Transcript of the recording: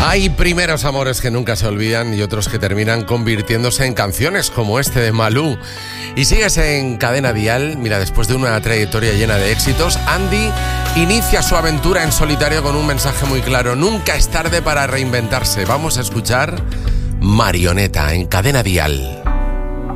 Hay primeros amores que nunca se olvidan y otros que terminan convirtiéndose en canciones como este de Malú. Y sigues en Cadena Dial. Mira, después de una trayectoria llena de éxitos, Andy inicia su aventura en solitario con un mensaje muy claro: nunca es tarde para reinventarse. Vamos a escuchar Marioneta en Cadena Dial.